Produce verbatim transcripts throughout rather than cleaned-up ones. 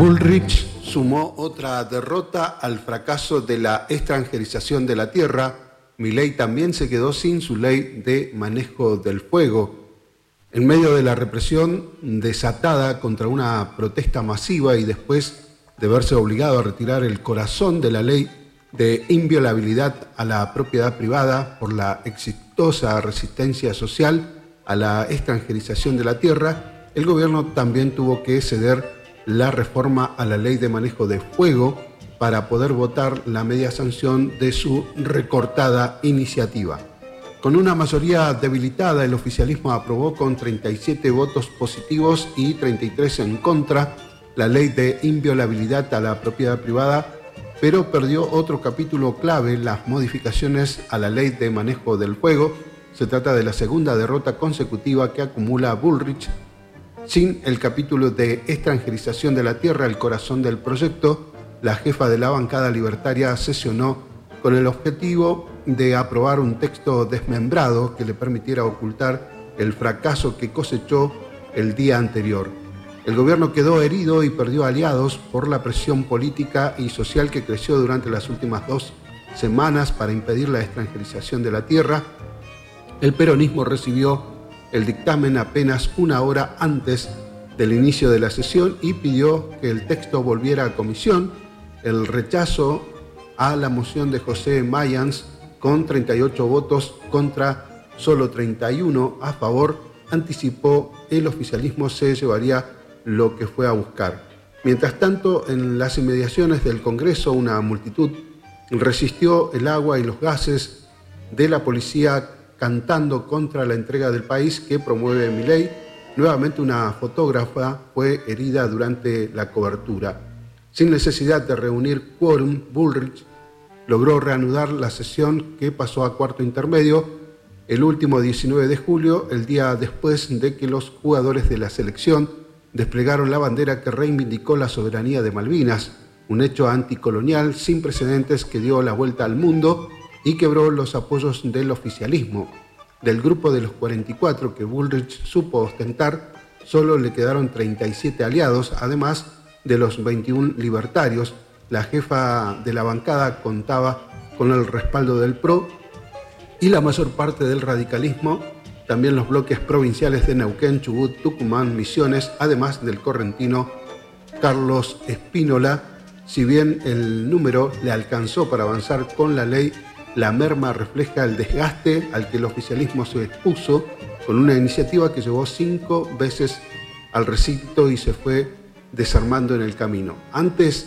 Bullrich sumó otra derrota al fracaso de la extranjerización de la tierra. Milei también se quedó sin su ley de manejo del fuego. En medio de la represión desatada contra una protesta masiva y después de verse obligado a retirar el corazón de la ley de inviolabilidad a la propiedad privada por la exitosa resistencia social a la extranjerización de la tierra, el gobierno también tuvo que ceder la reforma a la ley de manejo de fuego para poder votar la media sanción de su recortada iniciativa. Con una mayoría debilitada, el oficialismo aprobó con treinta y siete votos positivos y treinta y tres en contra la ley de inviolabilidad a la propiedad privada, pero perdió otro capítulo clave, las modificaciones a la ley de manejo del fuego. Se trata de la segunda derrota consecutiva que acumula Bullrich. Sin el capítulo de extranjerización de la tierra, el corazón del proyecto, la jefa de la bancada libertaria sesionó con el objetivo de aprobar un texto desmembrado que le permitiera ocultar el fracaso que cosechó el día anterior. El gobierno quedó herido y perdió aliados por la presión política y social que creció durante las últimas dos semanas para impedir la extranjerización de la tierra. El peronismo recibió el dictamen apenas una hora antes del inicio de la sesión y pidió que el texto volviera a comisión. El rechazo a la moción de José Mayans, con treinta y ocho votos contra solo treinta y uno a favor, anticipó el oficialismo se llevaría lo que fue a buscar. Mientras tanto, en las inmediaciones del Congreso, una multitud resistió el agua y los gases de la policía cantando contra la entrega del país que promueve Milei. Nuevamente una fotógrafa fue herida durante la cobertura. Sin necesidad de reunir quórum, Bullrich logró reanudar la sesión que pasó a cuarto intermedio el último diecinueve de julio, el día después de que los jugadores de la selección desplegaron la bandera que reivindicó la soberanía de Malvinas, un hecho anticolonial sin precedentes que dio la vuelta al mundo y quebró los apoyos del oficialismo. Del grupo de los cuarenta y cuatro que Bullrich supo ostentar, solo le quedaron treinta y siete aliados, además de los veintiún libertarios. La jefa de la bancada contaba con el respaldo del P R O y la mayor parte del radicalismo, también los bloques provinciales de Neuquén, Chubut, Tucumán, Misiones, además del correntino Carlos Espínola. Si bien el número le alcanzó para avanzar con la ley, la merma refleja el desgaste al que el oficialismo se expuso con una iniciativa que llevó cinco veces al recinto y se fue desarmando en el camino. Antes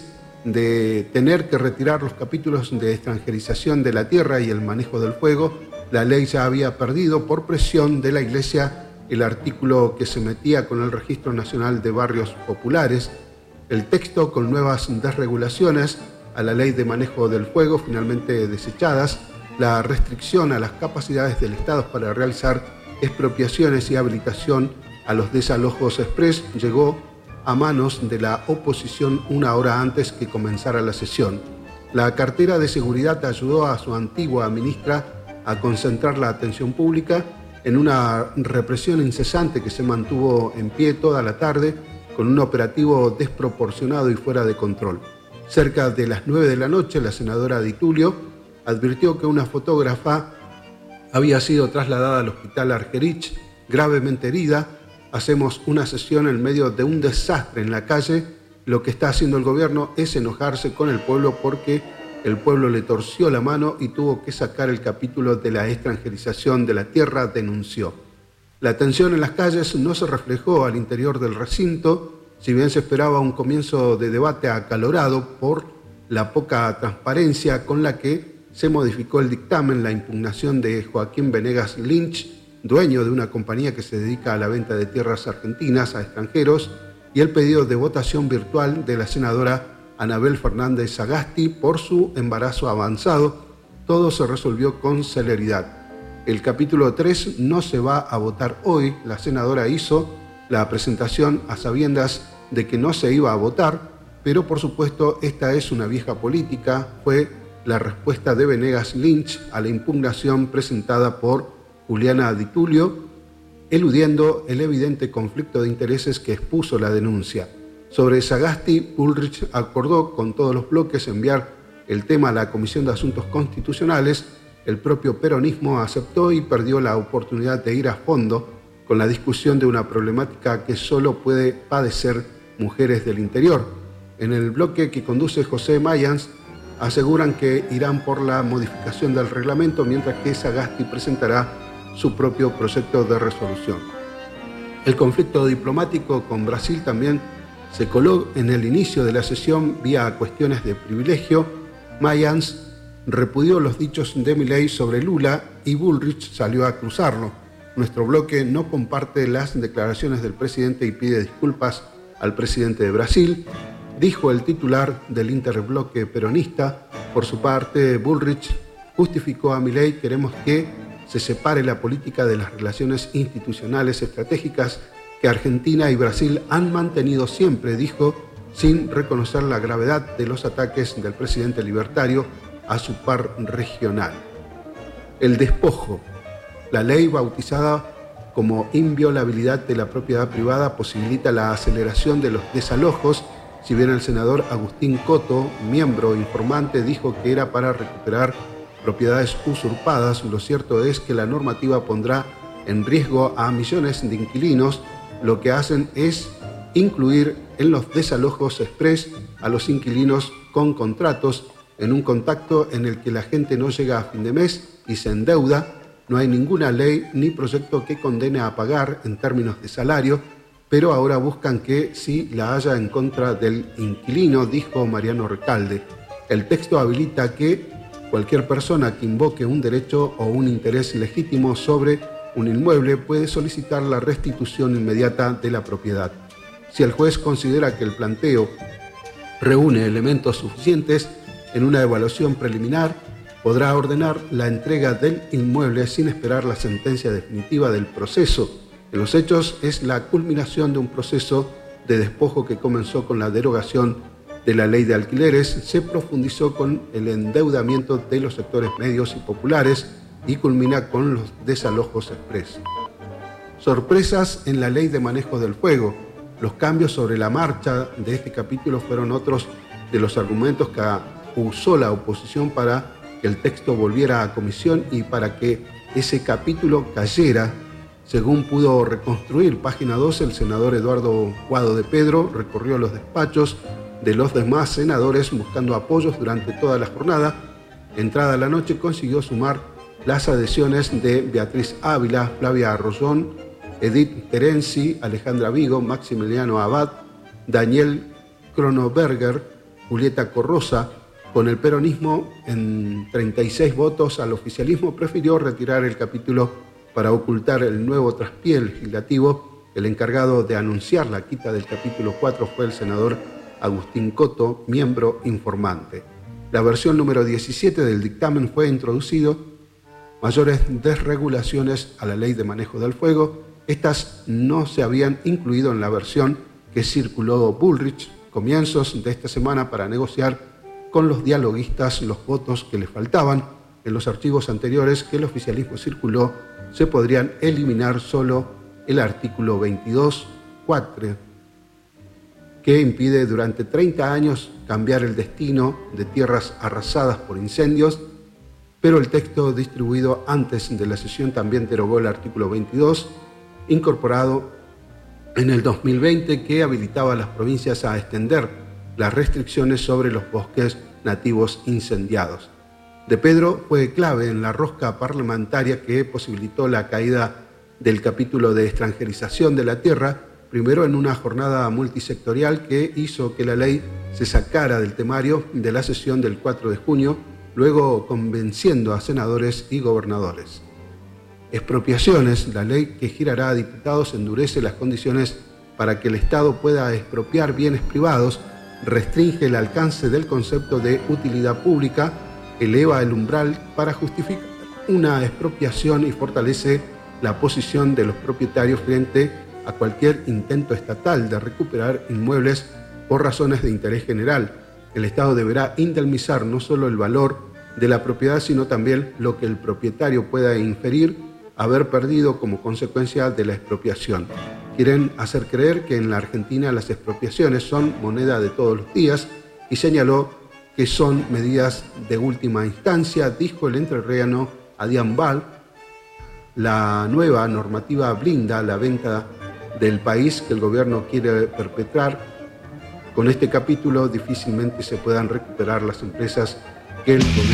de tener que retirar los capítulos de extranjerización de la tierra y el manejo del fuego, la ley ya había perdido por presión de la Iglesia el artículo que se metía con el Registro Nacional de Barrios Populares. El texto con nuevas desregulaciones a la ley de manejo del fuego, finalmente desechadas, la restricción a las capacidades del Estado para realizar expropiaciones y habilitación a los desalojos express, llegó a manos de la oposición una hora antes que comenzara la sesión. La cartera de seguridad ayudó a su antigua ministra a concentrar la atención pública en una represión incesante que se mantuvo en pie toda la tarde con un operativo desproporcionado y fuera de control. Cerca de las nueve de la noche, la senadora Di Tulio advirtió que una fotógrafa había sido trasladada al hospital Argerich gravemente herida. Hacemos una sesión en medio de un desastre en la calle. Lo que está haciendo el gobierno es enojarse con el pueblo porque el pueblo le torció la mano y tuvo que sacar el capítulo de la extranjerización de la tierra, denunció. La tensión en las calles no se reflejó al interior del recinto, si bien se esperaba un comienzo de debate acalorado por la poca transparencia con la que se modificó el dictamen. La impugnación de Joaquín Venegas Lynch, dueño de una compañía que se dedica a la venta de tierras argentinas a extranjeros, y el pedido de votación virtual de la senadora Anabel Fernández Sagasti por su embarazo avanzado, todo se resolvió con celeridad. El capítulo tres no se va a votar hoy. La senadora hizo la presentación a sabiendas de que no se iba a votar, pero por supuesto esta es una vieja política. Fue la respuesta de Venegas Lynch a la impugnación presentada por Juliana Di Tulio, eludiendo el evidente conflicto de intereses que expuso la denuncia. Sobre Sagasti, Bullrich acordó con todos los bloques enviar el tema a la Comisión de Asuntos Constitucionales. El propio peronismo aceptó y perdió la oportunidad de ir a fondo con la discusión de una problemática que solo puede padecer mujeres del interior. En el bloque que conduce José Mayans, aseguran que irán por la modificación del reglamento, mientras que Sagasti presentará su propio proyecto de resolución. El conflicto diplomático con Brasil también se coló en el inicio de la sesión vía cuestiones de privilegio. Mayans repudió los dichos de Milei sobre Lula y Bullrich salió a cruzarlo. Nuestro bloque no comparte las declaraciones del presidente y pide disculpas al presidente de Brasil, dijo el titular del interbloque peronista. Por su parte, Bullrich justificó a Milei: queremos que se separe la política de las relaciones institucionales estratégicas que Argentina y Brasil han mantenido siempre, dijo, sin reconocer la gravedad de los ataques del presidente libertario a su par regional. El despojo. La ley bautizada como inviolabilidad de la propiedad privada posibilita la aceleración de los desalojos. Si bien el senador Agustín Coto, miembro informante, dijo que era para recuperar propiedades usurpadas, lo cierto es que la normativa pondrá en riesgo a millones de inquilinos. Lo que hacen es incluir en los desalojos express a los inquilinos con contratos en un contacto en el que la gente no llega a fin de mes y se endeuda. No hay ninguna ley ni proyecto que condene a pagar en términos de salario, pero ahora buscan que sí la haya en contra del inquilino, dijo Mariano Recalde. El texto habilita que cualquier persona que invoque un derecho o un interés legítimo sobre un inmueble puede solicitar la restitución inmediata de la propiedad. Si el juez considera que el planteo reúne elementos suficientes en una evaluación preliminar, podrá ordenar la entrega del inmueble sin esperar la sentencia definitiva del proceso. En los hechos es la culminación de un proceso de despojo que comenzó con la derogación de la ley de alquileres, se profundizó con el endeudamiento de los sectores medios y populares y culmina con los desalojos express. Sorpresas en la ley de manejo del fuego. Los cambios sobre la marcha de este capítulo fueron otros de los argumentos que usó la oposición para que el texto volviera a comisión y para que ese capítulo cayera. Según pudo reconstruir Página doce, el senador Eduardo Guado de Pedro recorrió los despachos de los demás senadores buscando apoyos durante toda la jornada. Entrada la noche consiguió sumar las adhesiones de Beatriz Ávila, Flavia Arroyón, Edith Terenzi, Alejandra Vigo, Maximiliano Abad, Daniel Kronoberger, Julieta Corrosa. Con el peronismo en treinta y seis votos al oficialismo, prefirió retirar el capítulo para ocultar el nuevo traspié legislativo. El encargado de anunciar la quita del capítulo cuatro fue el senador Agustín Coto, miembro informante. La versión número diecisiete del dictamen fue introducido mayores desregulaciones a la ley de manejo del fuego. Estas no se habían incluido en la versión que circuló Bullrich comienzos de esta semana para negociar con los dialoguistas los votos que le faltaban. En los archivos anteriores que el oficialismo circuló se podrían eliminar solo el artículo veintidós cuatro, que impide durante treinta años cambiar el destino de tierras arrasadas por incendios, pero el texto distribuido antes de la sesión también derogó el artículo veintidós, incorporado en el dos mil veinte, que habilitaba a las provincias a extender las restricciones sobre los bosques nativos incendiados. De Pedro fue clave en la rosca parlamentaria que posibilitó la caída del capítulo de extranjerización de la tierra, primero en una jornada multisectorial que hizo que la ley se sacara del temario de la sesión del cuatro de junio, luego convenciendo a senadores y gobernadores. Expropiaciones. La ley que girará a diputados endurece las condiciones para que el Estado pueda expropiar bienes privados, restringe el alcance del concepto de utilidad pública, eleva el umbral para justificar una expropiación y fortalece la posición de los propietarios frente a cualquier intento estatal de recuperar inmuebles por razones de interés general. El Estado deberá indemnizar no solo el valor de la propiedad, sino también lo que el propietario pueda inferir haber perdido como consecuencia de la expropiación. Quieren hacer creer que en la Argentina las expropiaciones son moneda de todos los días y señaló que son medidas de última instancia, dijo el entrerriano Adrián Val. La nueva normativa blinda la venta del país que el gobierno quiere perpetrar. Con este capítulo difícilmente se puedan recuperar las empresas que el gobierno